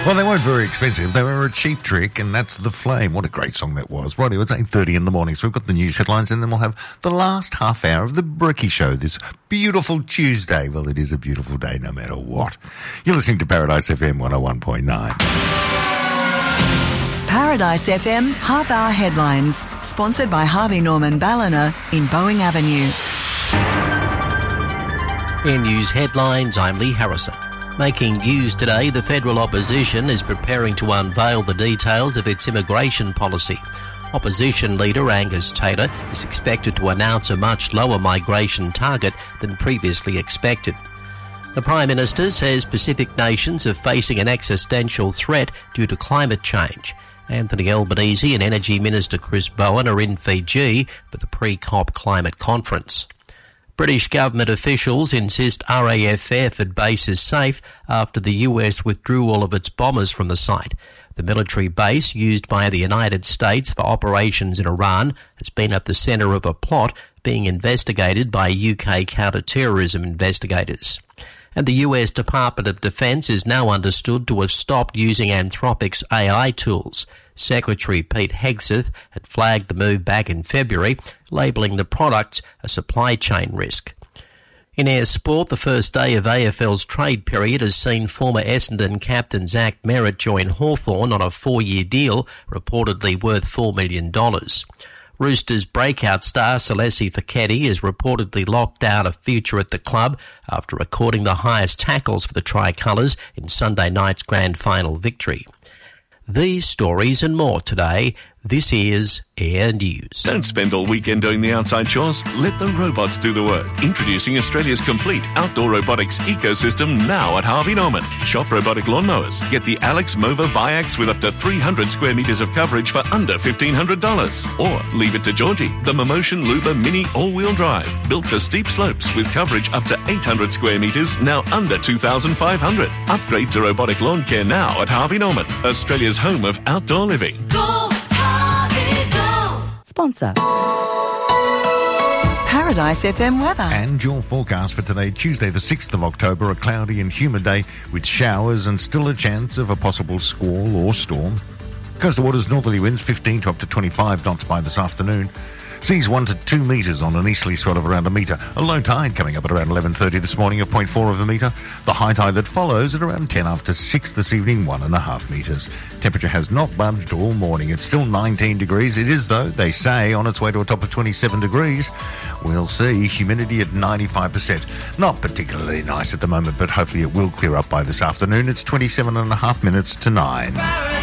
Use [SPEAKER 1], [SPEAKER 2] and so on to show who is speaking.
[SPEAKER 1] Well, they weren't very expensive. They were a cheap trick, and that's The Flame. What a great song that was. Righty, it's 8:30 in the morning, so we've got the news headlines, and then we'll have the last half hour of the Bricky Show this beautiful Tuesday. Well, it is a beautiful day no matter what. You're listening to Paradise FM 101.9.
[SPEAKER 2] Paradise FM half-hour headlines, sponsored by Harvey Norman Ballina in Boeing Avenue.
[SPEAKER 3] In news headlines, I'm Lee Harrison. Making news today, the federal opposition is preparing to unveil the details of its immigration policy. Opposition leader Angus Taylor is expected to announce a much lower migration target than previously expected. The Prime Minister says Pacific nations are facing an existential threat due to climate change. Anthony Albanese and Energy Minister Chris Bowen are in Fiji for the pre-COP climate conference. British government officials insist RAF Fairford base is safe after the US withdrew all of its bombers from the site. The military base used by the United States for operations in Iran has been at the centre of a plot being investigated by UK counter-terrorism investigators. And the US Department of Defense is now understood to have stopped using Anthropic's AI tools. Secretary Pete Hegseth had flagged the move back in February, labelling the products a supply chain risk. In air sport, the first day of AFL's trade period has seen former Essendon captain Zach Merritt join Hawthorn on a 4-year deal, reportedly worth $4 million. Roosters breakout star Celeste Fekete is reportedly locked out a future at the club after recording the highest tackles for the Tricolours in Sunday night's grand final victory. These stories and more today. This is Air News.
[SPEAKER 4] Don't spend all weekend doing the outside chores. Let the robots do the work. Introducing Australia's complete outdoor robotics ecosystem now at Harvey Norman. Shop robotic lawnmowers. Get the Alex Mova Viax with up to 300 square metres of coverage for under $1,500. Or leave it to Georgie, the Momotion Luba Mini all-wheel drive. Built for steep slopes with coverage up to 800 square metres, now under $2,500. Upgrade to robotic lawn care now at Harvey Norman, Australia's home of outdoor living.
[SPEAKER 2] Go, Harvey, go! Sponsor. Paradise FM weather.
[SPEAKER 1] And your forecast for today, Tuesday the 6th of October, a cloudy and humid day with showers and still a chance of a possible squall or storm. Coastal waters, northerly winds 15 to up to 25 knots by this afternoon. Seas 1 to 2 metres on an easterly swell of around a metre. A low tide coming up at around 11:30 this morning of 0.4 of a metre. The high tide that follows at around 10 after 6 this evening, 1.5 metres. Temperature has not budged all morning. It's still 19 degrees. It is, though, they say, on its way to a top of 27 degrees. We'll see. Humidity at 95%. Not particularly nice at the moment, but hopefully it will clear up by this afternoon. It's 27.5 minutes to 9.